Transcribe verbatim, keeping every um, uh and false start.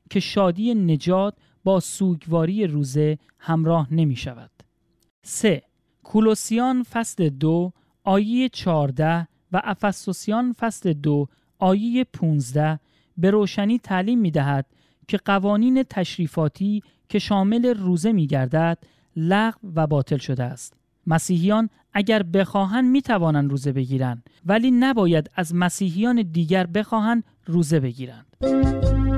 که شادی نجات با سوگواری روزه همراه نمی شود. سه. کولوسیان فصل دو آیه چهارده و افسوسیان فصل دو آیه پانزده به روشنی تعلیم می دهد که قوانین تشریفاتی که شامل روزه می گردد لغو و باطل شده است. مسیحیان اگر بخواهند می توانند روزه بگیرند، ولی نباید از مسیحیان دیگر بخواهند روزه بگیرند.